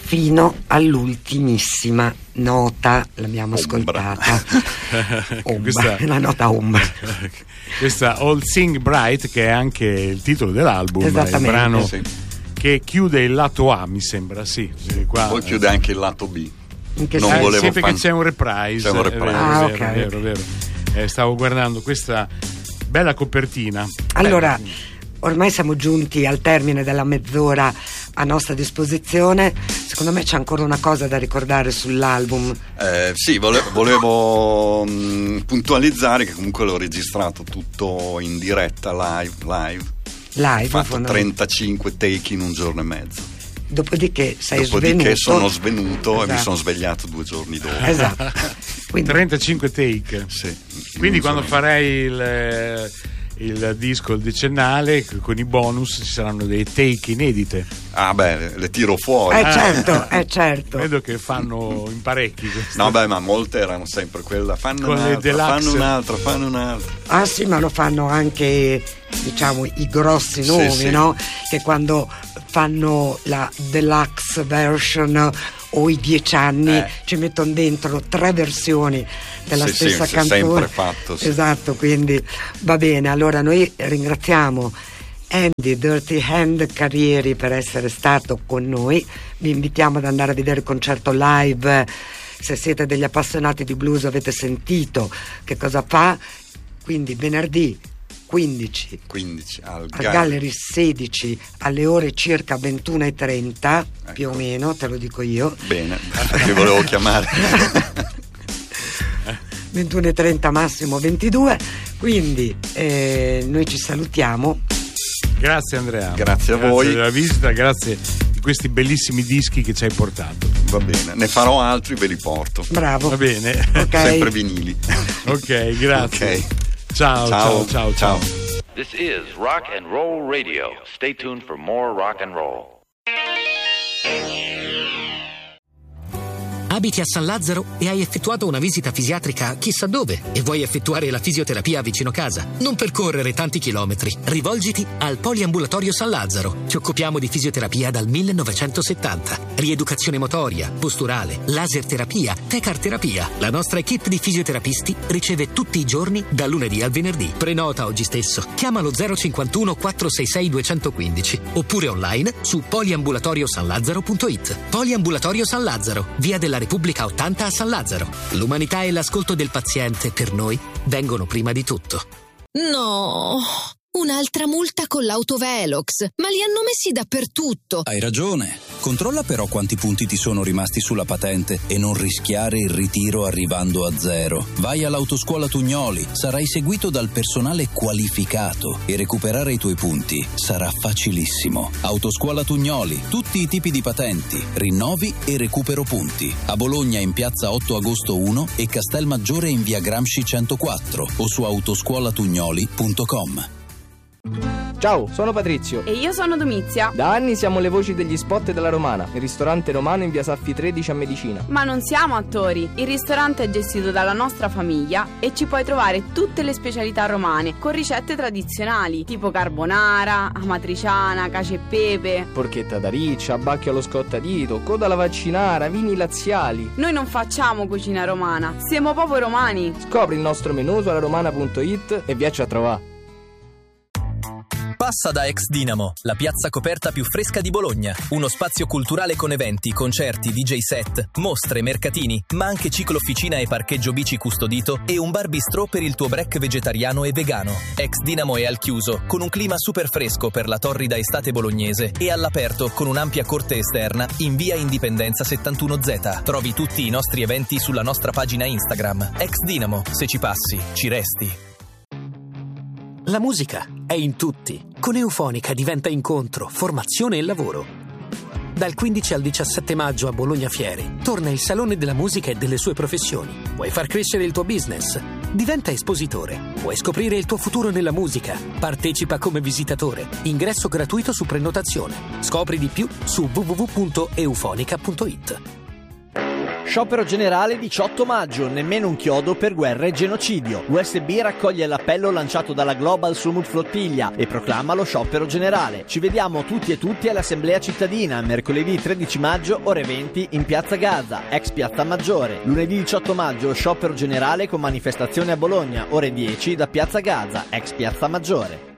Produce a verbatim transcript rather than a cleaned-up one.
fino all'ultimissima nota, l'abbiamo ascoltata. Questa, la nota ombra. Questa All Sing Bright, che è anche il titolo dell'album, il brano sì. che chiude il lato A, mi sembra, sì. Qua, poi chiude anche il lato B. Non eh, volevo sì, perché fan... c'è un reprise. C'è un reprise. È vero, ah, vero, okay. vero, vero. Eh, stavo guardando questa bella copertina. Allora, ormai siamo giunti al termine della mezz'ora a nostra disposizione. Secondo me c'è ancora una cosa da ricordare sull'album. Eh, sì, volevo, volevo mh, puntualizzare che comunque l'ho registrato tutto in diretta, live, live. Live, ho fatto trentacinque take in un giorno e mezzo. Dopodiché sei Dopodiché svenuto. sono svenuto esatto. e mi sono svegliato due giorni dopo. Esatto. Quindi... trentacinque take. Sì. Quindi quando farei il, il disco, il decennale, con i bonus ci saranno dei take inedite. Ah beh, le tiro fuori. Eh certo, eh certo. Vedo che fanno in parecchi queste. No beh, ma molte erano sempre quella. Fanno con un'altra, fanno un'altra, fanno un'altra. Ah sì, ma lo fanno anche, diciamo, i grossi nomi, sì, sì. no? Che quando fanno la deluxe version o i dieci anni eh. ci mettono dentro tre versioni della sì, stessa sì, canzone. sempre fatto, sì. Esatto, quindi va bene. Allora noi ringraziamo Andy Dirty Hand Carrieri per essere stato con noi. Vi invitiamo ad andare a vedere il concerto live. Se siete degli appassionati di blues avete sentito che cosa fa. Quindi venerdì quindici, quindici al, al Gallery sedici alle ore circa ventuno e trenta, ecco. Più o meno, te lo dico io. Bene, perché volevo chiamare. ventuno e trenta, massimo ventidue. Quindi eh, noi ci salutiamo. Grazie Andrea. Grazie a grazie voi. Grazie della visita, grazie di questi bellissimi dischi che ci hai portato. Va bene, ne farò altri, ve li porto. Bravo. Va bene. Okay. Sempre vinili. Ok, grazie. Okay. Ciao, ciao, ciao, ciao, ciao. This is Rock and Roll Radio. Stay tuned for more rock and roll. Abiti a San Lazzaro e hai effettuato una visita fisiatrica chissà dove e vuoi effettuare la fisioterapia vicino casa? Non percorrere tanti chilometri. Rivolgiti al Poliambulatorio San Lazzaro. Ci occupiamo di fisioterapia dal millenovecentosettanta. Rieducazione motoria, posturale, laser terapia, tecar terapia. La nostra equipe di fisioterapisti riceve tutti i giorni dal lunedì al venerdì. Prenota oggi stesso. Chiamalo zero cinquantuno quattrocentosessantai duecentoquindici oppure online su poliambulatoriosanlazzaro punto it. Poliambulatorio San Lazzaro, via della Repubblica ottanta a San Lazzaro. L'umanità e l'ascolto del paziente per noi vengono prima di tutto. No, un'altra multa con l'autovelox, ma li hanno messi dappertutto. Hai ragione. Controlla però quanti punti ti sono rimasti sulla patente e non rischiare il ritiro arrivando a zero. Vai all'Autoscuola Tugnoli, sarai seguito dal personale qualificato e recuperare i tuoi punti sarà facilissimo. Autoscuola Tugnoli, tutti i tipi di patenti, rinnovi e recupero punti. A Bologna in piazza otto agosto uno e Castelmaggiore in via Gramsci centoquattro o su autoscuolatugnoli punto com. Ciao, sono Patrizio. E io sono Domizia. Da anni siamo le voci degli spot della Romana, il ristorante romano in via Saffi tredici a Medicina. Ma non siamo attori. Il ristorante è gestito dalla nostra famiglia e ci puoi trovare tutte le specialità romane con ricette tradizionali tipo carbonara, amatriciana, cacio e pepe, porchetta da riccia, bacchio allo scottadito, coda alla vaccinara, vini laziali. Noi non facciamo cucina romana, siamo proprio romani. Scopri il nostro menù su alaromana punto it e viaci a trovare. Passa da Ex Dinamo, la piazza coperta più fresca di Bologna. Uno spazio culturale con eventi, concerti, D J set, mostre, mercatini, ma anche ciclo officina e parcheggio bici custodito e un bar bistrò per il tuo break vegetariano e vegano. Ex Dinamo è al chiuso, con un clima super fresco per la torrida estate bolognese e all'aperto con un'ampia corte esterna in via Indipendenza settantuno Z. Trovi tutti i nostri eventi sulla nostra pagina Instagram. Ex Dinamo, se ci passi, ci resti. La musica è in tutti. Con Eufonica diventa incontro, formazione e lavoro. Dal quindici al diciassette maggio a Bologna Fiere torna il Salone della Musica e delle sue professioni. Vuoi far crescere il tuo business? Diventa espositore. Vuoi scoprire il tuo futuro nella musica? Partecipa come visitatore. Ingresso gratuito su prenotazione. Scopri di più su w w w punto eufonica punto it. Sciopero generale diciotto maggio, nemmeno un chiodo per guerra e genocidio. U S B raccoglie l'appello lanciato dalla Global Summit Flottiglia e proclama lo sciopero generale. Ci vediamo tutti e tutti all'Assemblea Cittadina, mercoledì tredici maggio, ore venti, in Piazza Gaza, ex Piazza Maggiore. Lunedì diciotto maggio, sciopero generale con manifestazione a Bologna, ore dieci, da Piazza Gaza, ex Piazza Maggiore.